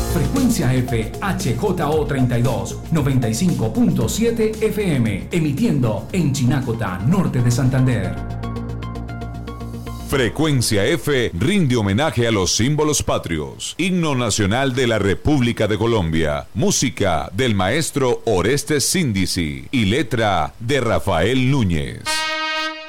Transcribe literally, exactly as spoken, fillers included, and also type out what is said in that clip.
Frecuencia F H J O treinta y dos, noventa y cinco punto siete F M, emitiendo en Chinacota, norte de Santander. Frecuencia F rinde homenaje a los símbolos patrios. Himno nacional de la República de Colombia. Música del maestro Orestes Síndici y letra de Rafael Núñez.